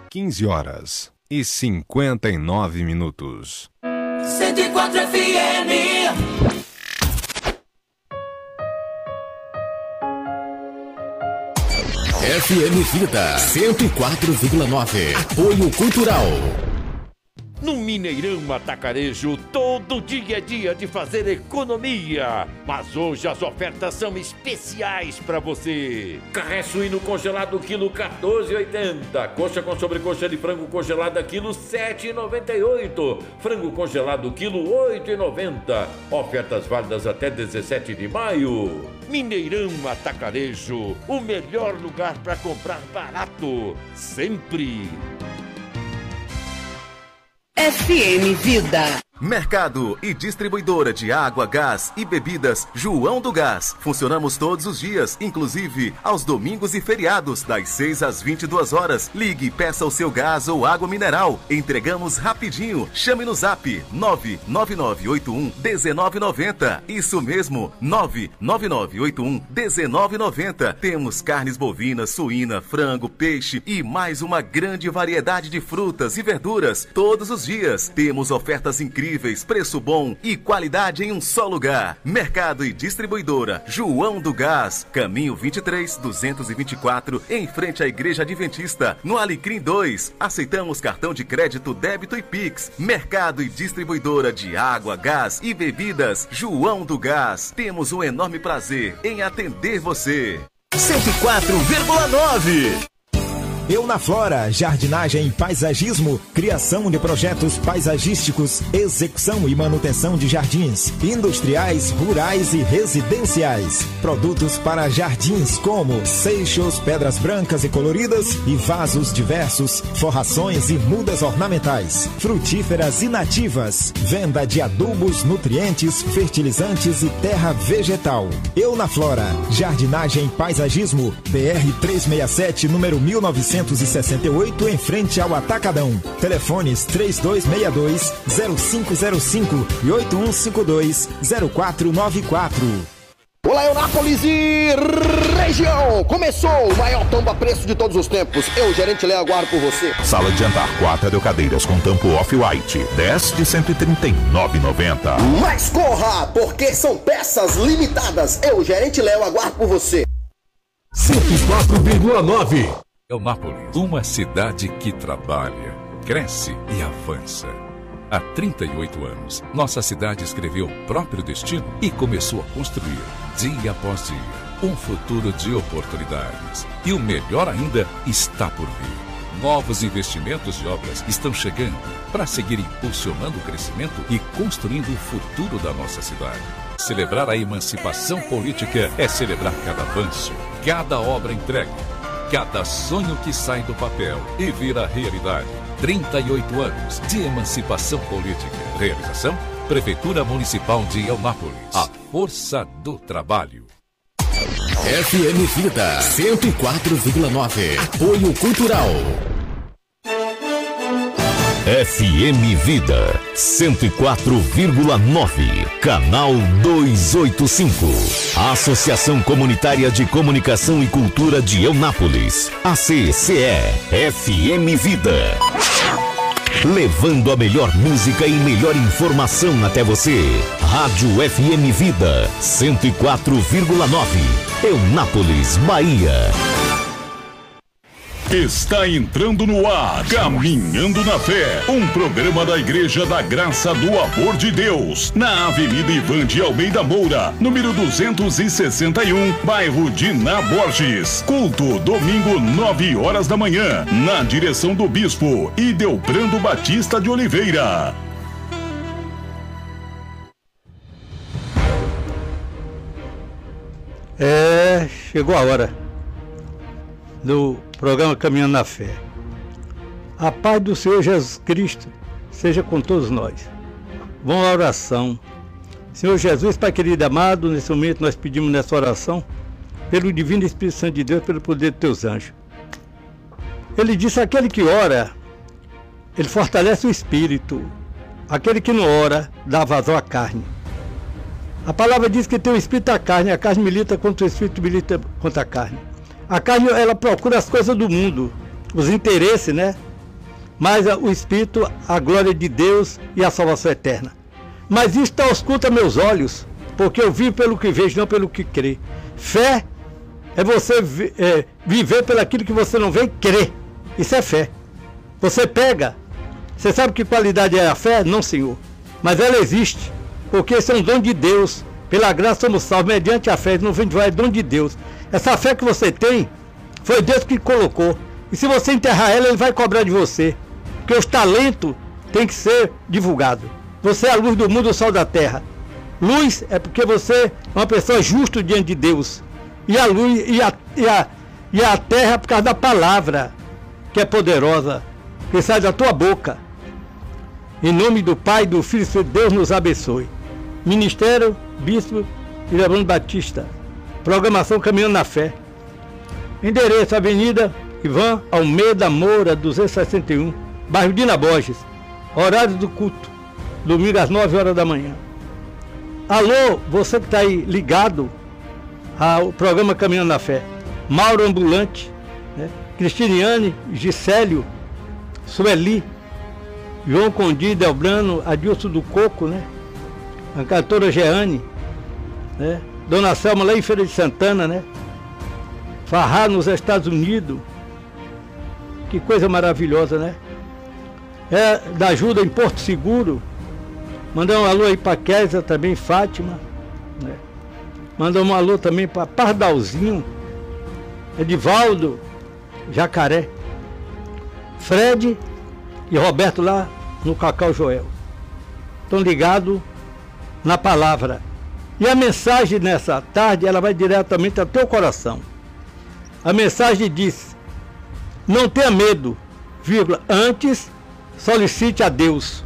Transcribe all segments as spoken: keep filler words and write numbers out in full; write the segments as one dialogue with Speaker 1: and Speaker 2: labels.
Speaker 1: quinze horas e cinquenta e nove minutos.
Speaker 2: cento e quatro F M.
Speaker 3: F M Vida cento e quatro vírgula nove. Apoio Cultural.
Speaker 4: No Mineirão Atacarejo, todo dia é dia de fazer economia. Mas hoje as ofertas são especiais para você. Carré suíno congelado, quilo quatorze reais e oitenta centavos. Coxa com sobrecoxa de frango congelada, quilo sete reais e noventa e oito centavos. Frango congelado, quilo oito reais e noventa centavos. Ofertas válidas até dezessete de maio. Mineirão Atacarejo, o melhor lugar para comprar barato. Sempre.
Speaker 5: F M Vida.
Speaker 6: Mercado e distribuidora de água, gás e bebidas João do Gás. Funcionamos todos os dias, inclusive aos domingos e feriados, das seis às vinte e duas horas. Ligue e peça o seu gás ou água mineral. Entregamos rapidinho. Chame no zap nove nove nove oito um um nove nove zero. Isso mesmo, nove nove nove oito um um nove nove zero. Temos carnes bovinas, suína, frango, peixe e mais uma grande variedade de frutas e verduras todos os dias. Temos ofertas incríveis, preço bom e qualidade em um só lugar. Mercado e distribuidora João do Gás, caminho vinte e três, duzentos e vinte e quatro, em frente à Igreja Adventista, no Alecrim dois. Aceitamos cartão de crédito, débito e Pix. Mercado e distribuidora de água, gás e bebidas João do Gás. Temos um enorme prazer em atender você.
Speaker 3: cento e quatro vírgula nove.
Speaker 7: Eu na Flora, jardinagem e paisagismo, criação de projetos paisagísticos, execução e manutenção de jardins, industriais, rurais e residenciais. Produtos para jardins como seixos, pedras brancas e coloridas e vasos diversos, forrações e mudas ornamentais, frutíferas e nativas. Venda de adubos, nutrientes, fertilizantes e terra vegetal. Eu na Flora, jardinagem e paisagismo, B R trezentos e sessenta e sete, número mil novecentos e sessenta e oito, em frente ao Atacadão. Telefones três dois seis dois, zero cinco zero cinco e oito um cinco dois, zero quatro nove quatro.
Speaker 8: Olá, Eunápolis e região! Começou o maior tomba-preço de todos os tempos. Eu, gerente Léo, aguardo por você.
Speaker 9: Sala de jantar quatro de cadeiras com tampo off-white, dez de cento e trinta e nove reais e noventa centavos.
Speaker 8: Mas corra, porque são peças limitadas. Eu, gerente Léo, aguardo por você.
Speaker 3: cento e quatro vírgula nove.
Speaker 10: Eunápolis, uma cidade que trabalha, cresce e avança. Há trinta e oito anos, nossa cidade escreveu o próprio destino e começou a construir, dia após dia, um futuro de oportunidades. E o melhor ainda está por vir. Novos investimentos e obras estão chegando para seguir impulsionando o crescimento e construindo o futuro da nossa cidade. Celebrar a emancipação política é celebrar cada avanço, cada obra entregue, cada sonho que sai do papel e vira realidade. trinta e oito anos de emancipação política. Realização: Prefeitura Municipal de Eunápolis. A força do trabalho.
Speaker 3: F M Vida cento e quatro vírgula nove. Apoio Cultural.
Speaker 11: F M Vida cento e quatro vírgula nove, canal duzentos e oitenta e cinco. Associação Comunitária de Comunicação e Cultura de Eunápolis, A C C E, F M Vida. Levando a melhor música e melhor informação até você. Rádio F M Vida cento e quatro vírgula nove, Eunápolis, Bahia.
Speaker 9: Está entrando no ar, Caminhando na Fé, um programa da Igreja da Graça do Amor de Deus, na Avenida Ivan de Almeida Moura, número duzentos e sessenta e um, bairro de Ná Borges. Culto, domingo, nove horas da manhã, na direção do Bispo Idelbrando Batista de Oliveira.
Speaker 12: É, chegou a hora do programa Caminhando na Fé. A paz do Senhor Jesus Cristo seja com todos nós. Vamos à oração. Senhor Jesus, Pai querido e amado, nesse momento nós pedimos nessa oração pelo Divino Espírito Santo de Deus, pelo poder dos teus anjos. Ele disse: aquele que ora, ele fortalece o espírito. Aquele que não ora, dá vazão à carne. A palavra diz que tem o espírito e a carne. A carne milita contra o espírito, milita contra a carne. A carne, ela procura as coisas do mundo, os interesses, né? mas o Espírito, a glória de Deus e a salvação eterna. Mas isto ausculta meus olhos, porque eu vivo pelo que vejo, não pelo que crê. Fé é você vi, é, viver pelo aquilo que você não vê e crer. Isso é fé. Você pega, você sabe que qualidade é a fé? Não, Senhor. Mas ela existe, porque esse é um dom de Deus. Pela graça somos salvos, mediante a fé, não vem de é dom de Deus. Essa fé que você tem, foi Deus que colocou. E se você enterrar ela, Ele vai cobrar de você. Porque os talentos têm que ser divulgados. Você é a luz do mundo, o sol da terra. Luz é porque você é uma pessoa justa diante de Deus. E a luz e a, e a, e a terra por causa da palavra, que é poderosa, que sai da tua boca. Em nome do Pai, do Filho e do Espírito, Deus nos abençoe. Ministério, Bispo Irabrano Batista. Programação Caminhando na Fé. Endereço, Avenida Ivan Almeida Moura, duzentos e sessenta e um, bairro Dina Borges. Horário do culto, domingo às nove horas da manhã. Alô, você que está aí ligado ao programa Caminhando na Fé. Mauro Ambulante, né? Cristiniane, Gisélio, Sueli, João Condi, Delbrano, Adilson do Coco, né? A cantora Jeane, né? Dona Selma lá em Feira de Santana, né? Farrá nos Estados Unidos. Que coisa maravilhosa, né? É da ajuda em Porto Seguro. Mandar um alô aí para Kézia também, Fátima, né? Mandar um alô também para Pardalzinho, Edivaldo, Jacaré, Fred e Roberto lá no Cacau Joel. Estão ligados na palavra. E a mensagem nessa tarde, ela vai diretamente ao teu coração. A mensagem diz: não tenha medo, vírgula, antes solicite a Deus.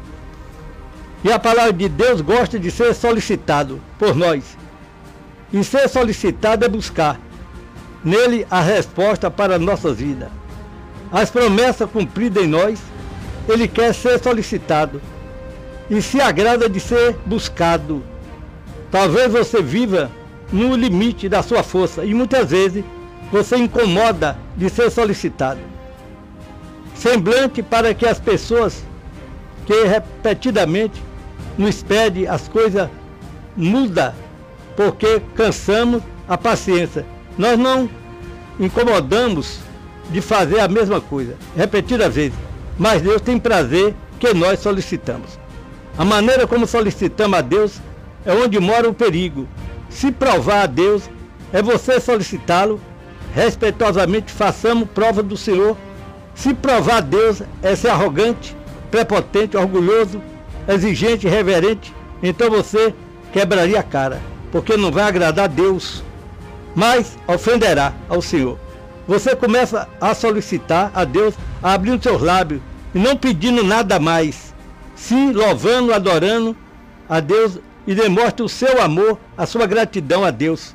Speaker 12: E a palavra de Deus gosta de ser solicitado por nós. E ser solicitado é buscar nele a resposta para as nossas vidas. As promessas cumpridas em nós, ele quer ser solicitado. E se agrada de ser buscado. Talvez você viva no limite da sua força e muitas vezes você incomoda de ser solicitado. Semblante para que as pessoas que repetidamente nos pedem as coisas mudam, porque cansamos a paciência. Nós não incomodamos de fazer a mesma coisa, repetidas vezes, mas Deus tem prazer que nós solicitamos. A maneira como solicitamos a Deus é onde mora o perigo. Se provar a Deus, é você solicitá-lo, respeitosamente façamos prova do Senhor. Se provar a Deus é ser arrogante, prepotente, orgulhoso, exigente, reverente, então você quebraria a cara, porque não vai agradar a Deus, mas ofenderá ao Senhor. Você começa a solicitar a Deus, abrindo seus lábios e não pedindo nada mais, sim louvando, adorando a Deus, e demonstra o seu amor, a sua gratidão a Deus.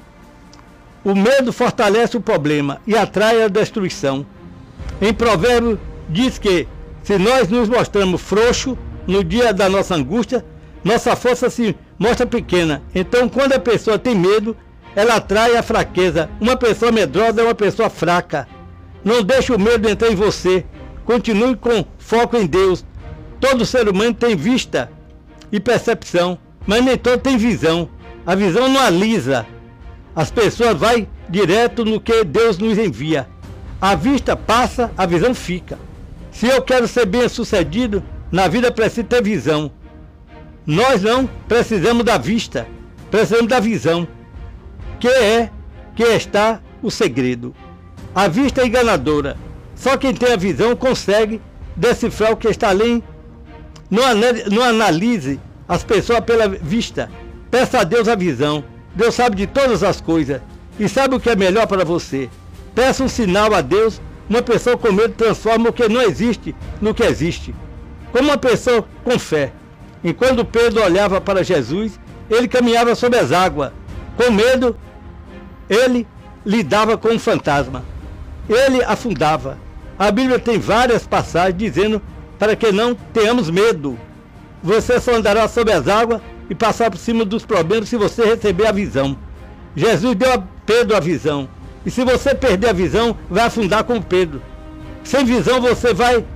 Speaker 12: O medo fortalece o problema e atrai a destruição. Em Provérbios diz que se nós nos mostramos frouxos no dia da nossa angústia, nossa força se mostra pequena. Então, quando a pessoa tem medo, ela atrai a fraqueza. Uma pessoa medrosa é uma pessoa fraca. Não deixe o medo entrar em você. Continue com foco em Deus. Todo ser humano tem vista e percepção, mas nem todo tem visão. A visão não alisa. As pessoas vão direto no que Deus nos envia. A vista passa, a visão fica. Se eu quero ser bem sucedido, na vida preciso ter visão. Nós não precisamos da vista, precisamos da visão, que é que está o segredo. A vista é enganadora. Só quem tem a visão consegue decifrar o que está além. Não, não analise as pessoas pela vista. Peça a Deus a visão. Deus sabe de todas as coisas e sabe o que é melhor para você. Peça um sinal a Deus. Uma pessoa com medo transforma o que não existe no que existe. Como uma pessoa com fé. Enquanto Pedro olhava para Jesus, ele caminhava sobre as águas. Com medo, ele lidava com um fantasma. Ele afundava. A Bíblia tem várias passagens dizendo para que não tenhamos medo. Você só andará sobre as águas e passar por cima dos problemas se você receber a visão. Jesus deu a Pedro a visão. E se você perder a visão, vai afundar como Pedro. Sem visão você vai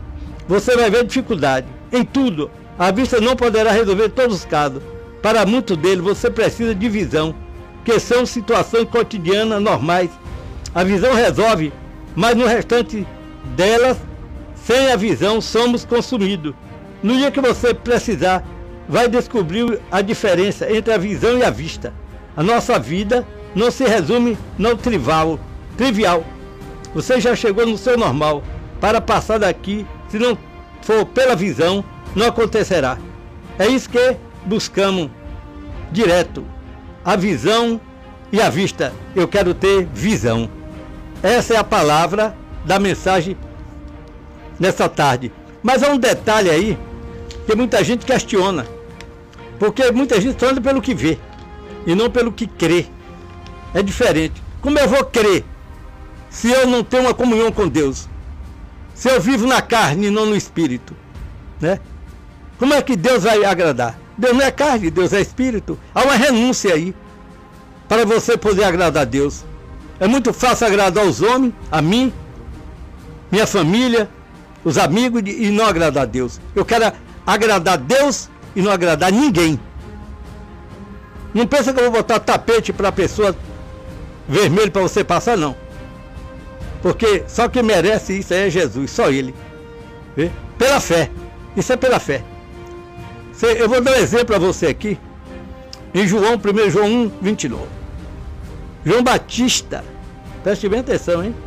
Speaker 12: você vai ver dificuldade em tudo. A vista não poderá resolver todos os casos. Para muito deles, você precisa de visão, que são situações cotidianas normais. A visão resolve, mas no restante delas, sem a visão, somos consumidos. No dia que você precisar, vai descobrir a diferença entre a visão e a vista. A nossa vida não se resume no trivial. trivial. Você já chegou no seu normal. Para passar daqui, se não for pela visão, não acontecerá. É isso que buscamos direto. A visão e a vista. Eu quero ter visão. Essa é a palavra da mensagem nessa tarde. Mas há um detalhe aí que muita gente questiona. Porque muita gente só anda pelo que vê e não pelo que crê. É diferente. Como eu vou crer se eu não tenho uma comunhão com Deus? Se eu vivo na carne e não no espírito, né? Como é que Deus vai agradar? Deus não é carne, Deus é espírito. Há uma renúncia aí para você poder agradar a Deus. É muito fácil agradar os homens, a mim, minha família, os amigos e não agradar a Deus. Eu quero agradar a Deus e não agradar ninguém. Não pensa que eu vou botar tapete para a pessoa vermelho para você passar, não. Porque só quem merece isso é Jesus, só Ele. Vê? Pela fé. Isso é pela fé. Eu vou dar um exemplo a você aqui. Em João, primeiro João um, vinte e nove. João Batista, preste bem atenção, hein?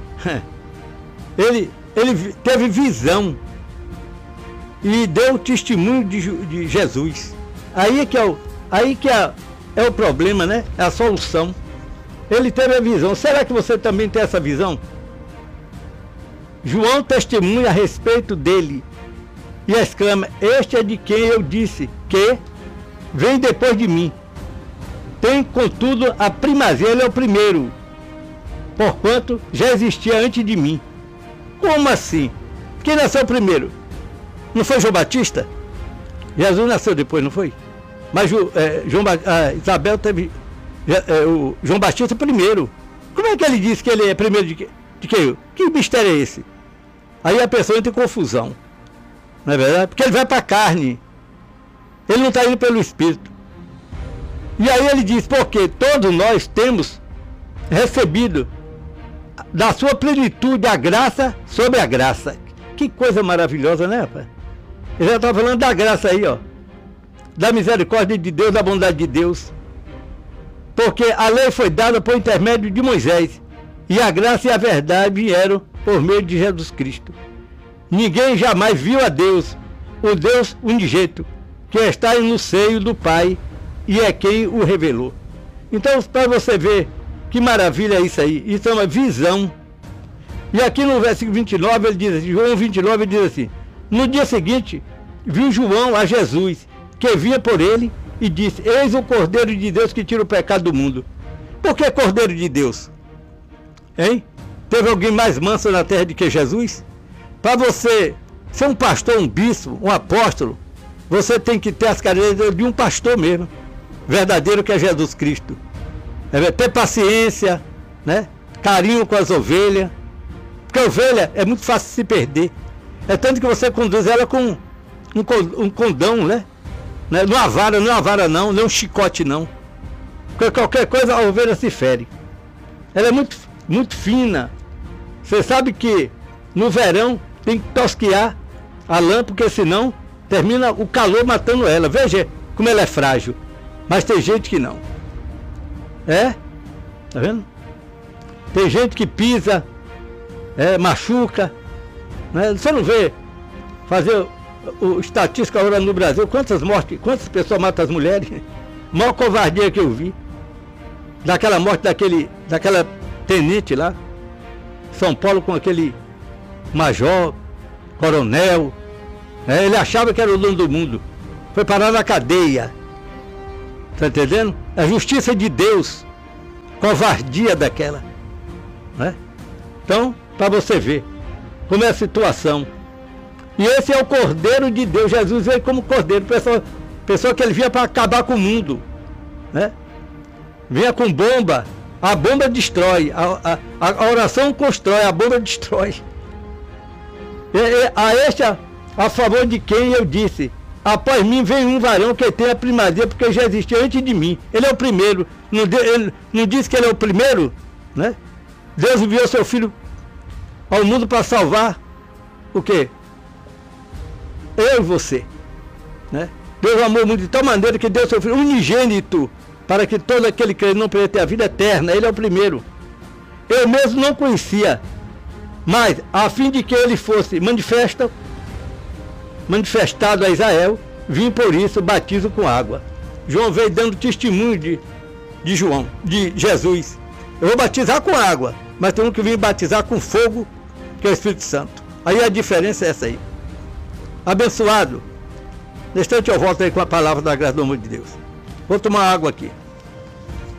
Speaker 12: Ele, ele teve visão e deu testemunho de, de Jesus. Aí que, é o, aí que é, é o problema, né? É a solução. Ele teve a visão. Será que você também tem essa visão? João testemunha a respeito dele e exclama: este é de quem eu disse que vem depois de mim. Tem, contudo, a primazia, ele é o primeiro, porquanto já existia antes de mim. Como assim? Quem nasceu primeiro? Não foi João Batista? Jesus nasceu depois, não foi? Mas é, João, a Isabel teve é, o João Batista primeiro. Como é que ele disse que ele é primeiro de que? De que? Que mistério é esse? Aí a pessoa entra em confusão, não é verdade? Porque ele vai para a carne, ele não está indo pelo Espírito. E aí ele diz: porque todos nós temos recebido da sua plenitude a graça sobre a graça. Que coisa maravilhosa, né, rapaz? Ele já está falando da graça aí, ó, da misericórdia de Deus, da bondade de Deus. Porque a lei foi dada por intermédio de Moisés, e a graça e a verdade vieram por meio de Jesus Cristo. Ninguém jamais viu a Deus, o Deus unigênito, que está no seio do Pai, e é quem o revelou. Então, para você ver que maravilha é isso aí, isso é uma visão. E aqui no versículo vinte e nove, ele diz assim, João vinte e nove, ele diz assim: no dia seguinte, viu João a Jesus, que vinha por ele, e disse: eis o Cordeiro de Deus que tira o pecado do mundo. Por que Cordeiro de Deus? Hein? Teve alguém mais manso na terra do que Jesus? Para você ser um pastor, um bispo, um apóstolo, você tem que ter as características de um pastor mesmo, verdadeiro, que é Jesus Cristo. É ter paciência, né? Carinho com as ovelhas, porque a ovelha é muito fácil de se perder. É tanto que você conduz ela com um, um condão, né? Não é uma vara, não é uma vara não, não é um chicote não. Porque qualquer coisa a ovelha se fere. Ela é muito, muito fina. Você sabe que no verão tem que tosquiar a lã, porque senão termina o calor matando ela. Veja como ela é frágil. Mas tem gente que não. É? Tá vendo? Tem gente que pisa, é, machuca, né? Você não vê fazer o, o estatística agora no Brasil, quantas mortes, quantas pessoas matam as mulheres? A maior covardia que eu vi. Daquela morte daquele, daquela tenente lá, São Paulo, com aquele major, coronel, né? Ele achava que era o dono do mundo. Foi parar na cadeia. Tá entendendo? A justiça de Deus, covardia daquela, né? Então, para você ver como é a situação. E esse é o Cordeiro de Deus. Jesus veio como Cordeiro, pessoa, pessoa que ele vinha para acabar com o mundo, né? Vinha com bomba, a bomba destrói, a, a, a oração constrói, a bomba destrói. A este, a, a favor de quem eu disse, após mim vem um varão que tem a primazia, porque já existiu antes de mim. Ele é o primeiro. Não, de, ele não disse que ele é o primeiro, né? Deus enviou seu filho ao mundo para salvar o quê? Eu e você, né? Deus amou o mundo de tal maneira que deu seu filho unigênito para que todo aquele que não perder ter a vida eterna. Ele é o primeiro. Eu mesmo não conhecia, mas a fim de que ele fosse manifesta, manifestado a Israel, vim por isso batizo com água. João veio dando testemunho de, de João, de Jesus. Eu vou batizar com água, mas tem um que vir batizar com fogo, que é o Espírito Santo. Aí a diferença é essa aí. Abençoado. Neste instante eu volto aí com a palavra da graça do amor de Deus. Vou tomar água aqui.